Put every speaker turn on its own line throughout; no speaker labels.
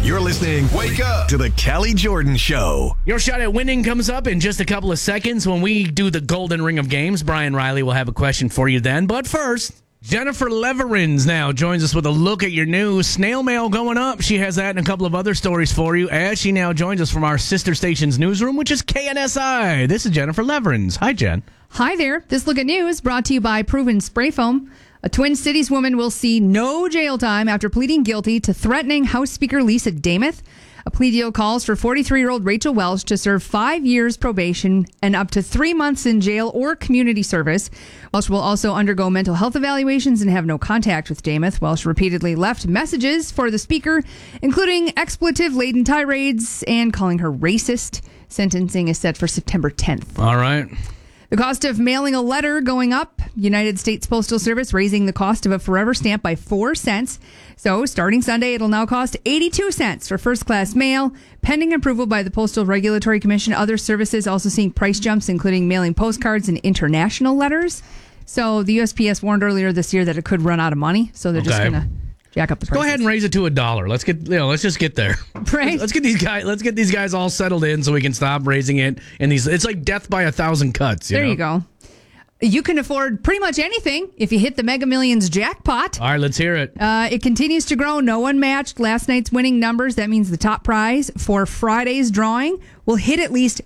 You're listening. Wake up to the Callie Jordan Show.
Your shot at winning comes up in just a couple of seconds when we do the Golden Ring of Games. Brian Riley will have a question for you then. But first, Jennifer Leverins now joins us with a look at your news. Snail mail going up. She has that and a couple of other stories for you as she now joins us from our sister station's newsroom, which is KNSI. This is Jennifer Leverins. Hi, Jen.
Hi there. This look at news brought to you by Proven Spray Foam. A Twin Cities woman will see no jail time after pleading guilty to threatening House Speaker Lisa Damath. A plea deal calls for 43-year-old Rachel Welsh to serve 5 years probation and up to 3 months in jail or community service. Welsh will also undergo mental health evaluations and have no contact with Damath. Welsh repeatedly left messages for the speaker, including expletive-laden tirades and calling her racist. Sentencing is set for September 10th.
All right.
The cost of mailing a letter going up. United States Postal Service raising the cost of a forever stamp by 4 cents. So starting Sunday, it'll now cost 82 cents for first-class mail, pending approval by the Postal Regulatory Commission. Other services also seeing price jumps, including mailing postcards and international letters. So the USPS warned earlier this year that it could run out of money. So they're just going to jack up the prices.
Go ahead and raise it to $1. Let's just get there.
Right.
Let's get these guys all settled in so we can stop raising it. And it's like death by 1,000 cuts.
There you go. You can afford pretty much anything if you hit the Mega Millions jackpot.
All right, let's hear it.
It continues to grow. No one matched last night's winning numbers. That means the top prize for Friday's drawing will hit at least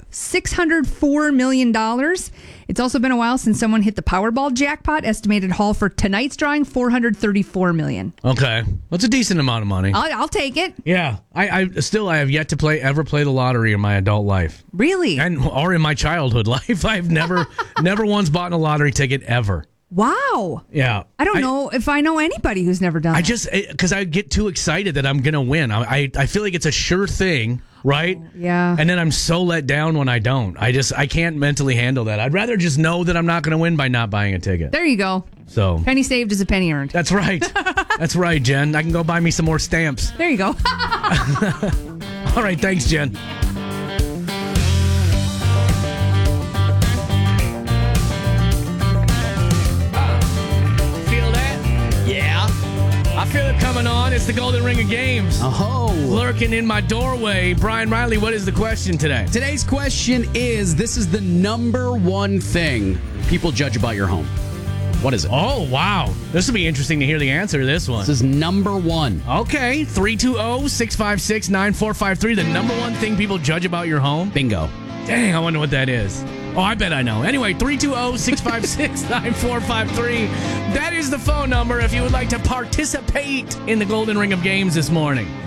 $604 million. It's also been a while since someone hit the Powerball jackpot. Estimated haul for tonight's drawing, $434 million.
Okay. That's a decent amount of money.
I'll take it.
Yeah. I have yet to ever play the lottery in my adult life.
Really?
Or in my childhood life. I've never once bought a lottery ticket ever.
Wow.
Yeah.
I don't know if I know anybody who's never done it.
Because I get too excited that I'm going to win. I feel like it's a sure thing, right?
Yeah.
And then I'm so let down when I don't. I can't mentally handle that. I'd rather just know that I'm not going to win by not buying a ticket.
There you go.
So
penny saved is a penny earned.
That's right. That's right, Jen. I can go buy me some more stamps.
There you go.
All right. Thanks, Jen. I feel it coming on. It's the Golden Ring of Games.
Oh.
Lurking in my doorway. Brian Riley, what is the question today?
Today's question is, this is the number one thing people judge about your home. What is it?
Oh, wow. This will be interesting to hear the answer to this one.
This is number one.
Okay. 320-656-9453. The number one thing people judge about your home?
Bingo.
Dang, I wonder what that is. Oh, I bet I know. Anyway, 320-656-9453. That is the phone number if you would like to participate in the Golden Ring of Games this morning.